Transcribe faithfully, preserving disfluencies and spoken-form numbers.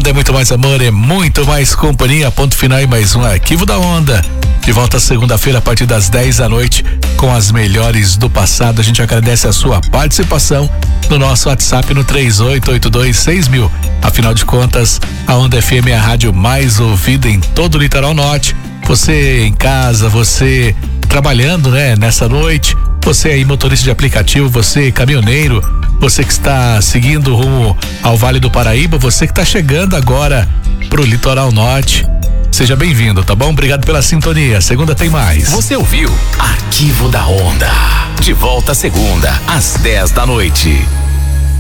Onda é muito mais amor, é muito mais companhia. Ponto final e mais um Arquivo da Onda. De volta segunda-feira a partir das dez da noite com as melhores do passado. A gente agradece a sua participação no nosso WhatsApp no três oito oito dois seis mil. Afinal de contas, a Onda F M é a rádio mais ouvida em todo o litoral norte. Você em casa, você trabalhando, né, nessa noite, você aí motorista de aplicativo, você caminhoneiro, você que está seguindo rumo ao Vale do Paraíba, você que está chegando agora pro litoral norte. Seja bem-vindo, tá bom? Obrigado pela sintonia. Segunda tem mais. Você ouviu Arquivo da Onda. De volta segunda, às dez da noite.